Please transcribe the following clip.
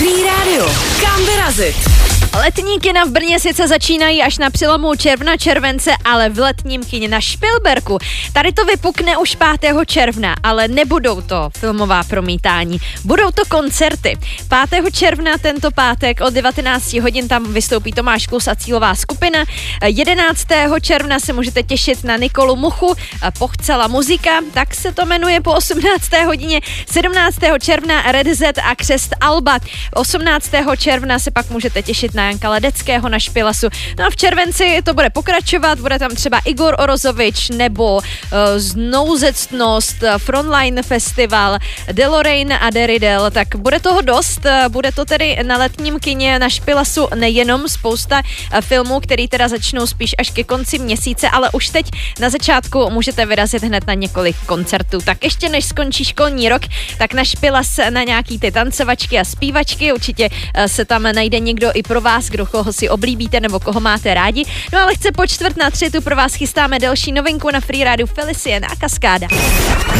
Free Radio. Kam vyrazit? Letní kina v Brně sice začínají až na přelomu června července, ale v letním kině na Špilberku tady to vypukne už 5. června, ale nebudou to filmová promítání, budou to koncerty. 5. června tento pátek od 19 hodin tam vystoupí Tomáš Klus a cílová skupina. 11. června se můžete těšit na Nikolu Muchu, Pochcela muzika, tak se to jmenuje po 18. hodině. 17. června Red Z a Křest Alba. 18. června se pak můžete těšit na Janka Ledeckého na Špilasu. No a v červenci to bude pokračovat, bude tam třeba Igor Orozovič nebo Znouzectnost, Frontline Festival, Deloraine a Deridel, tak bude toho dost, bude to tedy na letním kině na Špilasu nejenom spousta filmů, který teda začnou spíš až ke konci měsíce, ale už teď na začátku můžete vyrazit hned na několik koncertů. Tak ještě než skončí školní rok, tak na Špilas na nějaký ty tancovačky a zpívačky, určitě se tam najde někdo i pro vás, kdo koho si oblíbíte nebo koho máte rádi. No ale chce po 2:45 tu pro vás chystáme další novinku na Free Radio Felicien a Kaskáda.